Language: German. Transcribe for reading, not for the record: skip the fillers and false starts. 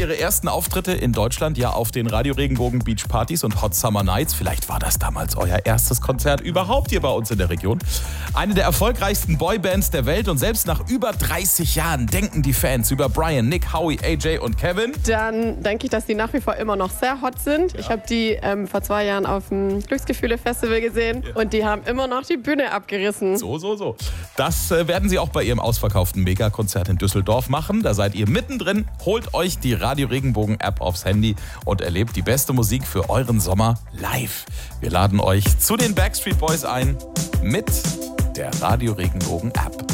ihre ersten Auftritte in Deutschland ja auf den Radio Regenbogen Beach Partys und Hot Summer Nights. Vielleicht war das damals euer erstes Konzert überhaupt hier bei uns in der Region. Eine der erfolgreichsten Boybands der Welt und selbst nach über 30 Jahren denken die Fans über Brian, Nick, Howie, AJ und Kevin. Dann denke ich, dass die nach wie vor immer noch sehr hot sind. Ich habe die vor 2 Jahren auf dem Glücksgefühle-Festival gesehen und die haben immer noch die Bühne abgerissen. So. Das werden sie auch bei ihrem ausverkauften Megakonzert in Düsseldorf machen. Da seid ihr mittendrin. Holt euch die Radio Regenbogen App aufs Handy und erlebt die beste Musik für euren Sommer live. Wir laden euch zu den Backstreet Boys ein mit der Radio Regenbogen App.